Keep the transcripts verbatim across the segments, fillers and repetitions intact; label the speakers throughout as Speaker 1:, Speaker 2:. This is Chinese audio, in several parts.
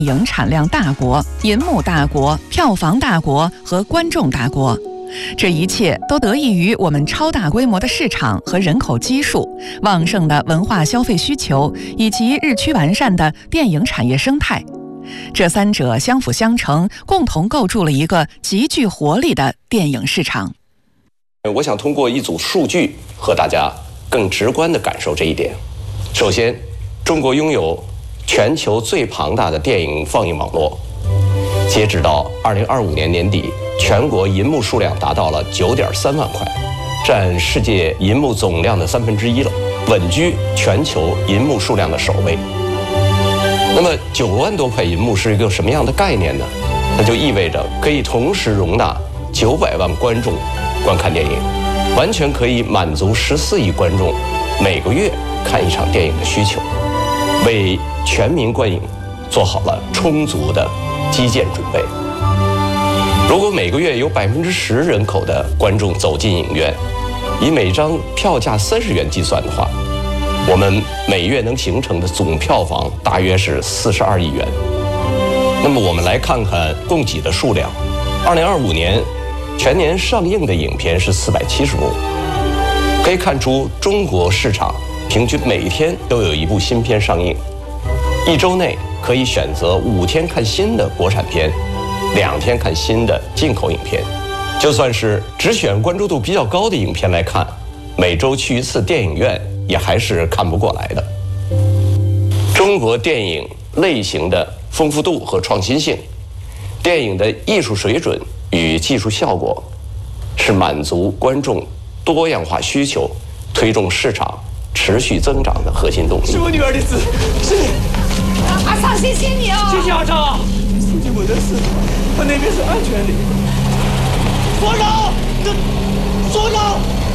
Speaker 1: 影产量大国、银幕大国、票房大国和观众大国。这一切都得益于我们超大规模的市场和人口基数、旺盛的文化消费需求以及日趋完善的电影产业生态。这三者相辅相成，共同构筑了一个极具活力的电影市场。
Speaker 2: 我想通过一组数据和大家更直观地感受这一点。首先，中国拥有全球最庞大的电影放映网络，截止到二零二五年年底，全国银幕数量达到了九点三万块，占世界银幕总量的三分之一了，稳居全球银幕数量的首位。那么九万多块银幕是一个什么样的概念呢？它就意味着可以同时容纳九百万观众观看电影，完全可以满足十四亿观众每个月看一场电影的需求，为全民观影做好了充足的基建准备。如果每个月有百分之十人口的观众走进影院，以每张票价三十元计算的话，我们每月能形成的总票房大约是四十二亿元。那么我们来看看供给的数量。二零二五年全年上映的影片是四百七十部，可以看出中国市场平均每天都有一部新片上映，一周内可以选择五天看新的国产片，两天看新的进口影片。就算是只选关注度比较高的影片来看，每周去一次电影院也还是看不过来的。中国电影类型的丰富度和创新性，电影的艺术水准与技术效果，是满足观众多样化需求、推动市场持续增长的核心动力。
Speaker 3: 是我女儿的字，是
Speaker 4: 阿桑，谢谢你啊！
Speaker 3: 谢谢阿昌。父亲我的事，我那边是安全的。所长，这所长，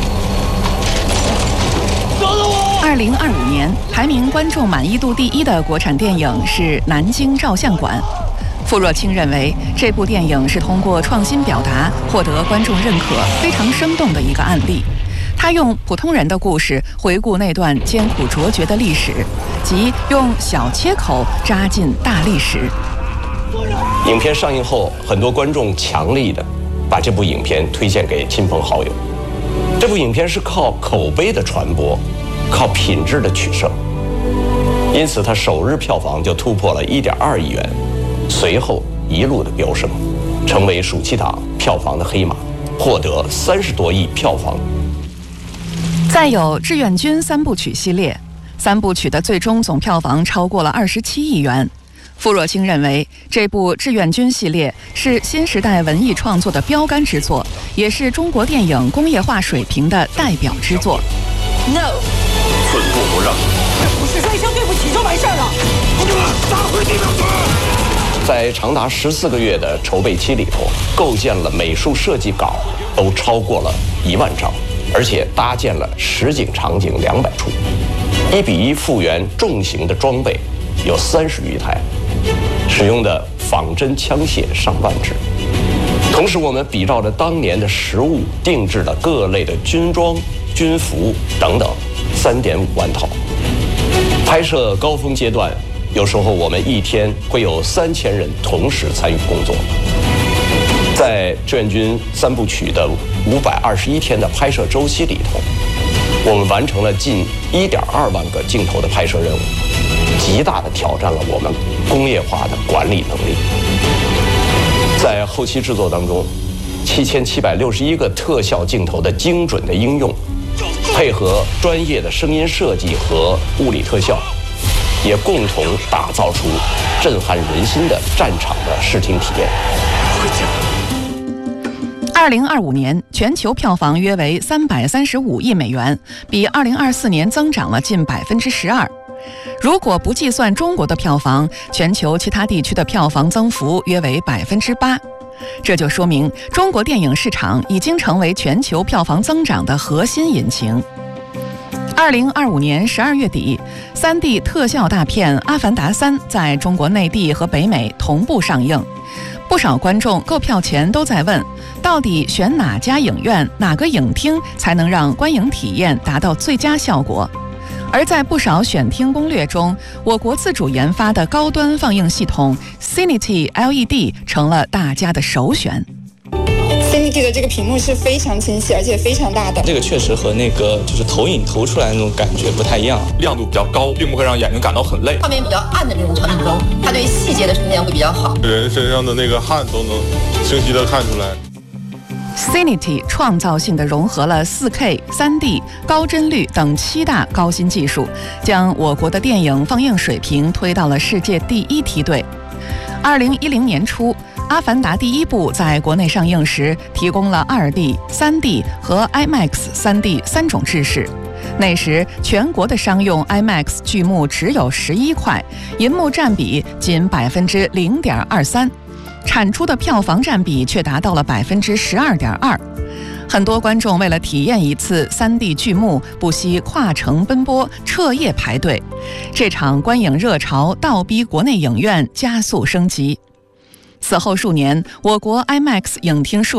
Speaker 3: 饶了我！
Speaker 1: 二零二五年排名观众满意度第一的国产电影是《南京照相馆》。傅若清认为，这部电影是通过创新表达获得观众认可，非常生动的一个案例。他用普通人的故事回顾那段艰苦卓绝的历史，即用小切口扎进大历史。
Speaker 2: 影片上映后，很多观众强力的把这部影片推荐给亲朋好友。这部影片是靠口碑的传播，靠品质的取胜，因此它首日票房就突破了一点二亿元，随后一路的飙升，成为暑期档票房的黑马，获得三十多亿票房。
Speaker 1: 再有志愿军三部曲系列，三部曲的最终总票房超过了二十七亿元。傅若清认为，这部志愿军系列是新时代文艺创作的标杆之作，也是中国电影工业化水平的代表之作。
Speaker 4: No，
Speaker 5: 寸步不让。
Speaker 4: 这不是说一声对不起就完事儿了。
Speaker 5: 同志们，打回地表村！
Speaker 2: 在长达十四个月的筹备期里头，构建了美术设计稿都超过了一万张，而且搭建了实景场景两百处，一比一复原重型的装备有三十余台，使用的仿真枪械上万支。同时，我们比照着当年的实物，定制了各类的军装、军服等等三点五万套。拍摄高峰阶段，有时候我们一天会有三千人同时参与工作。在志愿军三部曲的五百二十一天的拍摄周期里头，我们完成了近一点二万个镜头的拍摄任务，极大地挑战了我们工业化的管理能力。在后期制作当中，七千七百六十一个特效镜头的精准的应用，配合专业的声音设计和物理特效，也共同打造出震撼人心的战场的视听体验。
Speaker 1: 二零二五年全球票房约为三百三十五亿美元，比二零二四年增长了近百分之十二。如果不计算中国的票房，全球其他地区的票房增幅约为百分之八。这就说明中国电影市场已经成为全球票房增长的核心引擎。二零二五年十二月底，三 D 特效大片《阿凡达三》在中国内地和北美同步上映。不少观众购票前都在问，到底选哪家影院、哪个影厅才能让观影体验达到最佳效果？ 而在不少选听攻略中，我国自主研发的高端放映系统 Cinity L E D 成了大家的首选。
Speaker 6: Cinity 的这个屏幕是非常清晰，而且非常大的。
Speaker 7: 这个确实和那个就是投影投出来的那种感觉不太一样，
Speaker 5: 亮度比较高，并不会让眼睛感到很累。
Speaker 8: 画面比较暗的这种场景中，它对细节的呈现会比较好，
Speaker 5: 人身上的那个汗都能清晰地看出来。
Speaker 1: Cinity 创造性地融合了 四K、三 D、高帧率等七大高新技术，将我国的电影放映水平推到了世界第一梯队。二零一零年初，《阿凡达》第一部在国内上映时，提供了 二 D、三 D 和 IMAX 三 D 三种制式。那时，全国的商用 IMAX 剧目只有十一块，银幕占比仅百分之零点二三。产出的票房占比却达到了百分之十二点二，很多观众为了体验一次 三 D 剧目，不惜跨城奔波、彻夜排队。这场观影热潮倒逼国内影院加速升级。此后数年，我国 IMAX 影厅数